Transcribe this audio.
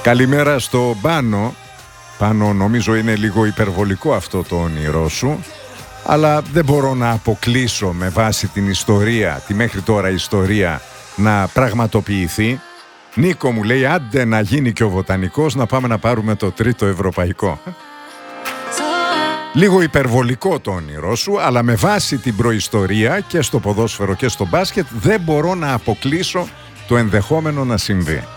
Καλημέρα στο Πάνο. Πάνο, νομίζω είναι λίγο υπερβολικό αυτό το όνειρό σου, αλλά δεν μπορώ να αποκλείσω με βάση την ιστορία, τη μέχρι τώρα ιστορία, να πραγματοποιηθεί. Νίκο, μου λέει, άντε να γίνει και ο βοτανικός, να πάμε να πάρουμε το τρίτο ευρωπαϊκό. Λίγο υπερβολικό το όνειρό σου, αλλά με βάση την προϊστορία και στο ποδόσφαιρο και στο μπάσκετ δεν μπορώ να αποκλείσω το ενδεχόμενο να συμβεί.